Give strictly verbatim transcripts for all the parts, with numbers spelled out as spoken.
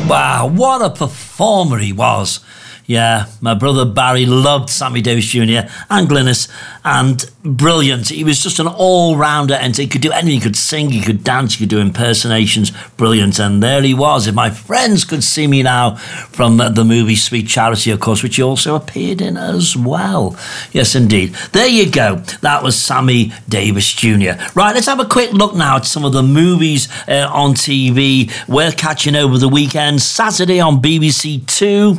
Wow, what a performer he was. Yeah, my brother Barry loved Sammy Davis Junior and Glynis, and brilliant. He was just an all-rounder, and he could do anything. He could sing, he could dance, he could do impersonations. Brilliant. And there he was. If my friends could see me now, from the movie Sweet Charity, of course, which he also appeared in as well. Yes, indeed. There you go. That was Sammy Davis Junior Right, let's have a quick look now at some of the movies uh, on T V we're catching over the weekend. Saturday on B B C Two.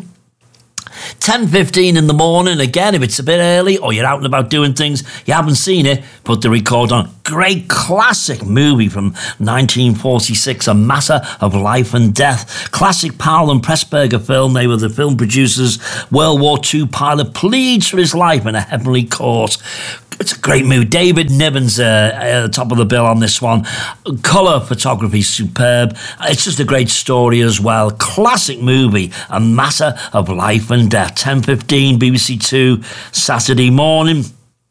ten fifteen in the morning. Again, if it's a bit early or you're out and about doing things, you haven't seen it, put the record on. Great classic movie from nineteen forty-six, A Matter of Life and Death. Classic Powell and Pressburger film. They were the film producers. World War Two pilot pleads for his life in a heavenly court. It's a great movie. David Niven's uh, at the top of the bill on this one. Colour photography, superb. It's just a great story as well. Classic movie, A Matter of Life and Death. ten fifteen, B B C Two, Saturday morning.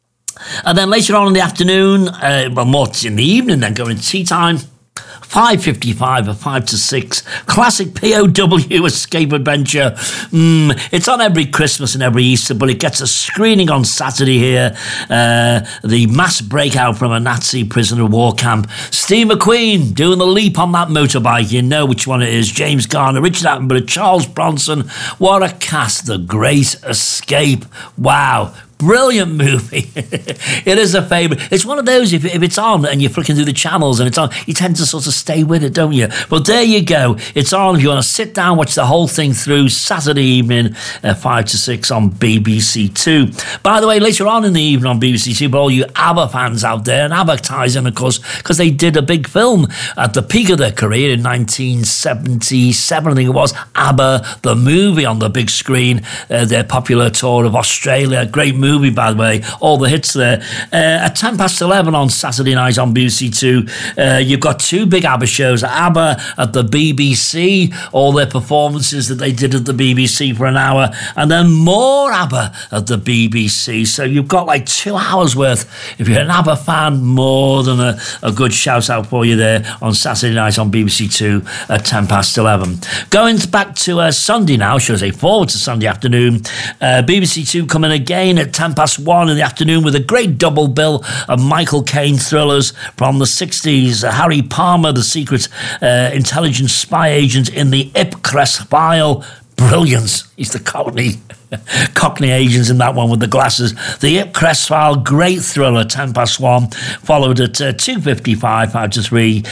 And then later on in the afternoon, uh, well, more in the evening, then going to tea time. five fifty-five or five to six. Classic P O W escape adventure. Mm, it's on every Christmas and every Easter, but it gets a screening on Saturday here. Uh, the mass breakout from a Nazi prisoner of war camp. Steve McQueen doing the leap on that motorbike. You know which one it is. James Garner, Richard Attenborough, Charles Bronson. What a cast. The Great Escape. Wow. Brilliant movie. It is a favourite. It's one of those, if, if it's on and you're flicking through the channels and it's on, you tend to sort of stay with it, don't you? But there you go. It's on. If you want to sit down, watch the whole thing through, Saturday evening, uh, five to six on B B C Two. By the way, later on in the evening on B B C Two, but all you ABBA fans out there, and ABBA ties in, of course, because they did a big film at the peak of their career in nineteen seventy-seven, I think it was, ABBA, the movie on the big screen, uh, their popular tour of Australia. Great movie. Movie, by the way, all the hits there. Uh, at ten past eleven on Saturday night on B B C Two, uh, you've got two big ABBA shows. ABBA at the B B C, all their performances that they did at the B B C for an hour, and then more ABBA at the B B C. So you've got like two hours worth. If you're an ABBA fan, more than a, a good shout out for you there on Saturday night on B B C Two at ten past eleven. Going back to uh, Sunday now, should I say forward to Sunday afternoon, uh, B B C Two coming again at ten past one in the afternoon with a great double bill of Michael Caine thrillers from the sixties. Uh, Harry Palmer, the secret uh, intelligence spy agent in the Ipcress file. Brilliance. He's the Cockney, Cockney agents in that one with the glasses. The Ipcress file, great thriller, ten past one, followed at uh, two fifty-five, five to three,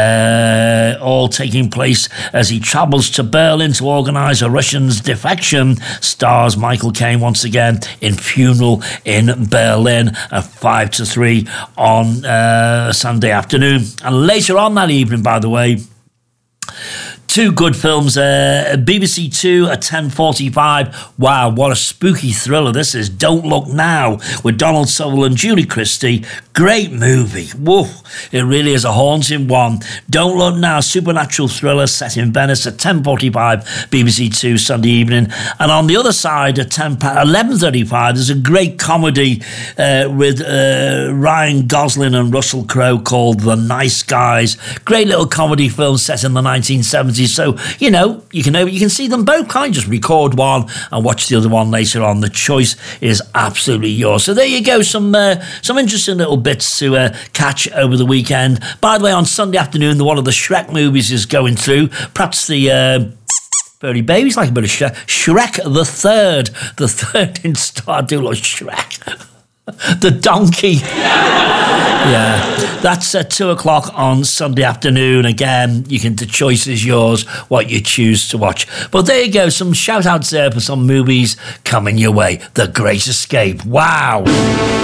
uh, all taking place as he travels to Berlin to organise a Russian's defection. Stars Michael Caine once again in Funeral in Berlin at five to three on uh, Sunday afternoon. And later on that evening, by the way, two good films. Uh, B B C Two at ten forty-five. Wow, what a spooky thriller this is. Don't Look Now with Donald Sutherland, Julie Christie. Great movie. Whoa, it really is a haunting one. Don't Look Now, supernatural thriller set in Venice at ten forty-five. B B C Two Sunday evening. And on the other side at eleven thirty-five, there's a great comedy uh, with uh, Ryan Gosling and Russell Crowe called The Nice Guys. Great little comedy film set in the nineteen seventies. So, you know, you can you can see them both, can't you? Just record one and watch the other one later on. The choice is absolutely yours. So there you go, some uh, some interesting little bits to uh, catch over the weekend. By the way, on Sunday afternoon, the one of the Shrek movies is going through. Perhaps the... Uh, Furry babies like a bit of Shrek. Shrek the third. The third in Star. I do love Shrek. The donkey. Yeah, that's at two o'clock on Sunday afternoon. Again, you can, the choice is yours, what you choose to watch. But there you go, some shout outs there for some movies coming your way. The Great Escape. Wow.